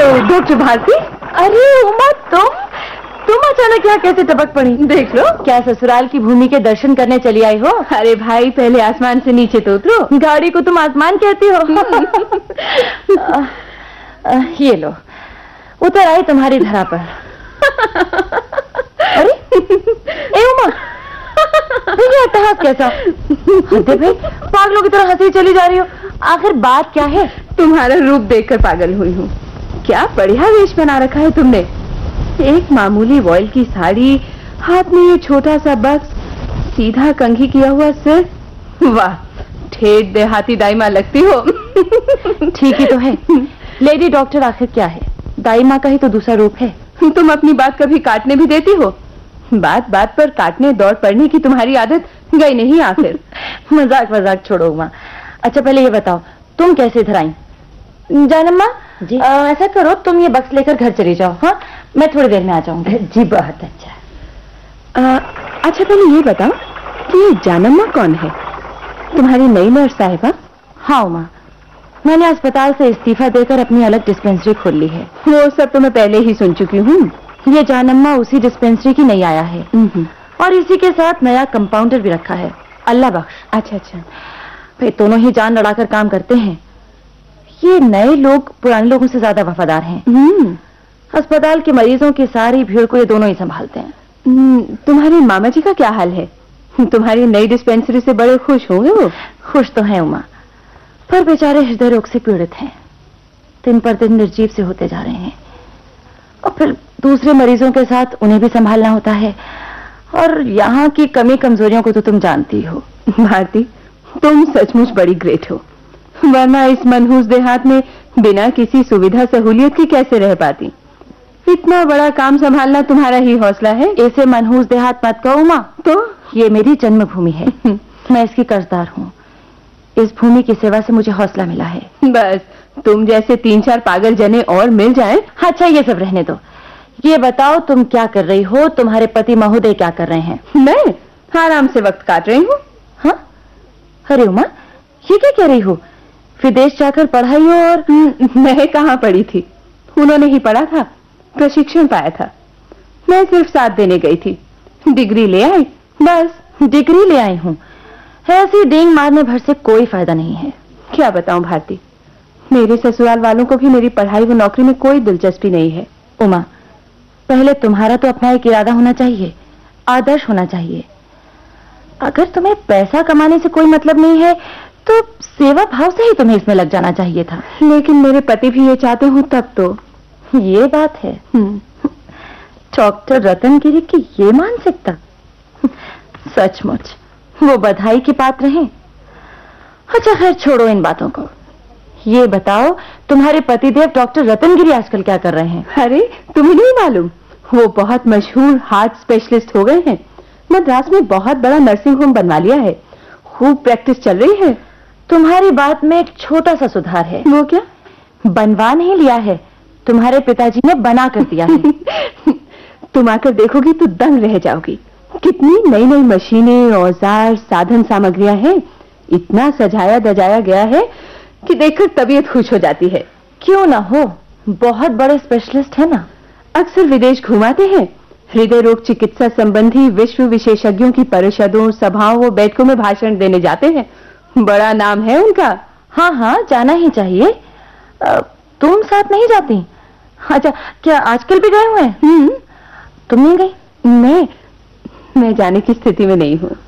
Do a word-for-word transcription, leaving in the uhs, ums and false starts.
Doctor Bharti. अरे उमा, तुम तुम अचानक यहाँ कैसे टपक पड़ी? देख लो, क्या ससुराल की भूमि के दर्शन करने चली आई हो? अरे भाई, पहले आसमान से नीचे तो उतरो। गाड़ी को तुम आसमान कहती हो? आ, आ, ये लो, उतर आई तुम्हारी धरा पर। अरे ए उमा, ये अट्टहास कैसा? भाई, पागलों की तरह हंसी चली जा रही हो। आखिर बात क्या है? तुम्हारा रूप देखकर पागल हुई हूँ। क्या बढ़िया वेश बना रखा है तुमने। एक मामूली वॉयल की साड़ी, हाथ में ये छोटा सा बक्स, सीधा कंघी किया हुआ सिर। वाह, ठेठ देहाती दाईमा लगती हो। ठीक ही तो है। लेडी डॉक्टर आखिर क्या है? दाईमा का ही तो दूसरा रूप है। तुम अपनी बात कभी काटने भी देती हो? बात बात पर काटने दौड़ पड़ने की तुम्हारी आदत गई नहीं आखिर। मजाक मजाक छोड़ो माँ। अच्छा पहले ये बताओ, तुम कैसे इधर आई? जानम्मा जी, आ, ऐसा करो, तुम ये बक्स लेकर घर चली जाओ। हाँ, मैं थोड़ी देर में आ जाऊंगी। जी बहुत अच्छा। आ, अच्छा पहले ये बताओ कि ये जानम्मा कौन है? तुम्हारी नई नर्स साहिबा? हाँ उमा, मैंने अस्पताल से इस्तीफा देकर अपनी अलग डिस्पेंसरी खोल ली है। वो सब तो मैं पहले ही सुन चुकी हूँ। ये जानम्मा उसी डिस्पेंसरी की नई आया है और इसी के साथ नया कंपाउंडर भी रखा है, अल्लाह बख्श। अच्छा अच्छा, भाई दोनों ही जान लड़ाकर काम करते हैं। ये नए लोग पुराने लोगों से ज्यादा वफादार हैं। अस्पताल के मरीजों की सारी भीड़ को ये दोनों ही संभालते हैं। तुम्हारे मामा जी का क्या हाल है? तुम्हारी नई डिस्पेंसरी से बड़े खुश होंगे वो। खुश तो हैं उमा, पर बेचारे हृदय रोग से पीड़ित हैं। दिन पर दिन निर्जीव से होते जा रहे हैं और फिर दूसरे मरीजों के साथ उन्हें भी संभालना होता है। और यहाँ की कमी कमजोरियों को तो तुम जानती हो। भारती, तुम सचमुच बड़ी ग्रेट हो, वरना इस मनहूस देहात में बिना किसी सुविधा सहूलियत की कैसे रह पाती? इतना बड़ा काम संभालना तुम्हारा ही हौसला है। ऐसे मनहूस देहात मत कहो माँ। तो ये मेरी जन्मभूमि है, मैं इसकी कर्जदार हूँ। इस भूमि की सेवा से मुझे हौसला मिला है। बस तुम जैसे तीन चार पागल जने और मिल जाएं। अच्छा ये सब रहने दो, ये बताओ तुम क्या कर रही हो? तुम्हारे पति महोदय क्या कर रहे हैं? मैं आराम से वक्त काट रही हूँ। हाँ, अरे उमा, ये क्या कह रही हो? विदेश जाकर पढ़ाई और? मैं कहाँ पढ़ी थी, उन्होंने ही पढ़ा था, प्रशिक्षण पाया था। मैं सिर्फ साथ देने गई थी, डिग्री ले आई बस। डिग्री ले आई हूँ, ऐसी डींग मारने भर से कोई फायदा नहीं है। क्या बताऊं भारती, मेरे ससुराल वालों को भी मेरी पढ़ाई व नौकरी में कोई दिलचस्पी नहीं है। उमा, पहले तुम्हारा तो अपना एक इरादा होना चाहिए, आदर्श होना चाहिए। अगर तुम्हें पैसा कमाने से कोई मतलब नहीं है तो सेवा भाव से ही तुम्हें इसमें लग जाना चाहिए था। लेकिन मेरे पति भी ये चाहते हो तब तो। ये बात है। डॉक्टर रतनगिरी की ये मानसिकता, सचमुच वो बधाई के पात्र हैं। अच्छा खैर छोड़ो इन बातों को, ये बताओ तुम्हारे पतिदेव डॉक्टर रतनगिरी आजकल क्या कर रहे हैं? अरे तुम्हें नहीं मालूम, वो बहुत मशहूर हार्ट स्पेशलिस्ट हो गए हैं। मद्रास में बहुत बड़ा नर्सिंग होम बनवा लिया है, खूब प्रैक्टिस चल रही है। तुम्हारी बात में एक छोटा सा सुधार है। वो क्या? बनवा नहीं लिया है, तुम्हारे पिताजी ने बना कर दिया है। तुम आकर देखोगी तो दंग रह जाओगी। कितनी नई नई मशीनें, औजार, साधन सामग्रियां हैं। इतना सजाया दजाया गया है कि देखकर तबीयत खुश हो जाती है। क्यों ना हो, बहुत बड़े स्पेशलिस्ट है ना। अक्सर विदेश घुमाते हैं, हृदय रोग चिकित्सा संबंधी विश्व विशेषज्ञों की परिषदों, सभाओं व बैठकों में भाषण देने जाते हैं। बड़ा नाम है उनका। हाँ हाँ, जाना ही चाहिए। आ, तुम साथ नहीं जाती? अच्छा, क्या आजकल भी गए हुए हैं? तुम नहीं गई? मैं मैं जाने की स्थिति में नहीं हूँ।